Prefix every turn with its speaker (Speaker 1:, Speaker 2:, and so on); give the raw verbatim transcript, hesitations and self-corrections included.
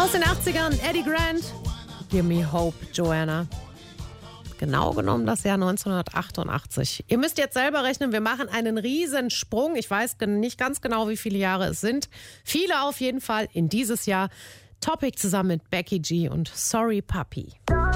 Speaker 1: Aus den achtzigern, Eddie Grant, Give Me Hope, Joanna. Genau genommen das Jahr neunzehnhundertachtundachtzig. Ihr müsst jetzt selber rechnen, wir machen einen Riesensprung. Ich weiß nicht ganz genau, wie viele Jahre es sind. Viele auf jeden Fall in dieses Jahr. Topic zusammen mit Becky G und Sorry Puppy.